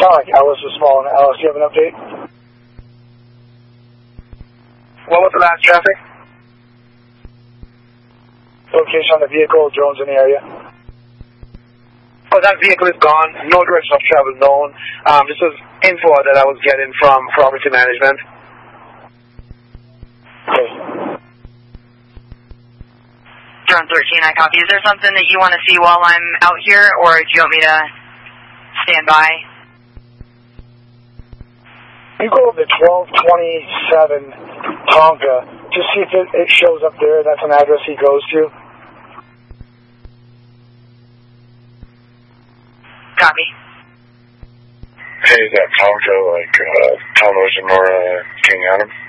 sound like Alice was small. And Alice, do you have an update? What was the last traffic? Location on the vehicle, drones in the area. Oh, that vehicle is gone. No direction of travel known. This was info that I was getting from property management. Okay. Drone 13, I copy. Is there something that you want to see while I'm out here, or do you want me to stand by? You go over to 1227 Tonka. Just see if it shows up there. That's an address he goes to. Copy. Hey, is that Tonka, like, Tom Ocean or King Adam?